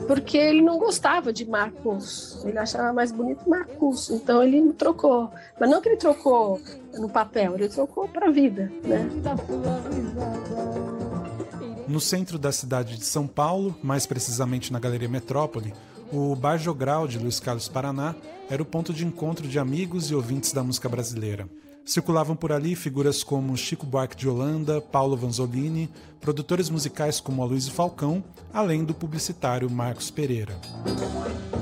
porque ele não gostava de Marcos, ele achava mais bonito Marcos, então ele trocou. Mas não que ele trocou no papel, ele trocou para a vida, né? No centro da cidade de São Paulo, mais precisamente na Galeria Metrópole, o Bar Jogral de Luiz Carlos Paraná era o ponto de encontro de amigos e ouvintes da música brasileira. Circulavam por ali figuras como Chico Buarque de Holanda, Paulo Vanzolini, produtores musicais como Aloysio Falcão, além do publicitário Marcos Pereira.